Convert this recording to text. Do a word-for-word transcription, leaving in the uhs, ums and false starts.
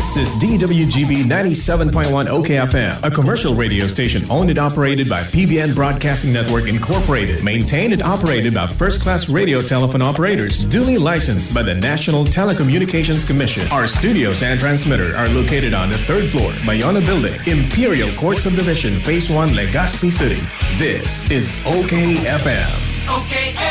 This is D W G B ninety-seven point one O K F M, a commercial radio station owned and operated by P B N Broadcasting Network Incorporated, maintained and operated by first-class radio telephone operators, duly licensed by the National Telecommunications Commission. Our studios and transmitter are located on the third floor, Bayona Building, Imperial Court Subdivision, Phase one, Legazpi City. This is O K F M. O K F M.